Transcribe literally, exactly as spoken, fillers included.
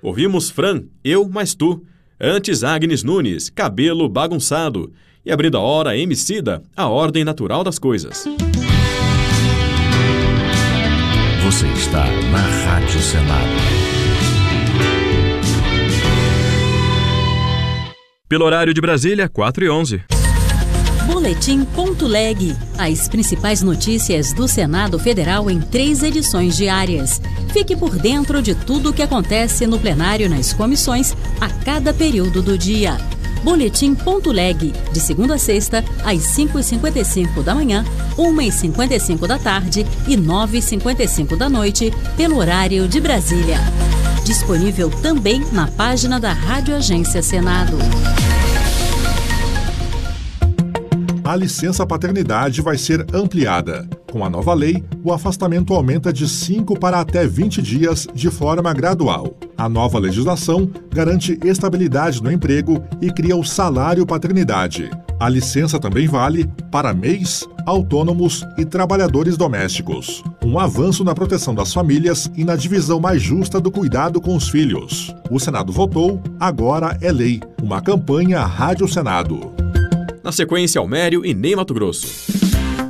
Ouvimos Fran, Eu Mais Tu. Antes, Agnes Nunes, Cabelo Bagunçado. E abrindo a hora, Emicida, A Ordem Natural das Coisas. Você está na Rádio Senado. Pelo horário de Brasília, quatro e onze. Boletim Ponto Leg. As principais notícias do Senado Federal em três edições diárias. Fique por dentro de tudo o que acontece no plenário e nas comissões a cada período do dia. Boletim Ponto Leg, de segunda a sexta, às cinco e cinquenta e cinco da manhã, uma e cinquenta e cinco da tarde e nove e cinquenta e cinco da noite, pelo horário de Brasília. Disponível também na página da Rádio Agência Senado. A licença paternidade vai ser ampliada. Com a nova lei, o afastamento aumenta de cinco para até vinte dias de forma gradual. A nova legislação garante estabilidade no emprego e cria o salário paternidade. A licença também vale para M E Is, autônomos e trabalhadores domésticos. Um avanço na proteção das famílias e na divisão mais justa do cuidado com os filhos. O Senado votou, agora é lei. Uma campanha Rádio Senado. Na sequência, Almério e Ney Mato Grosso.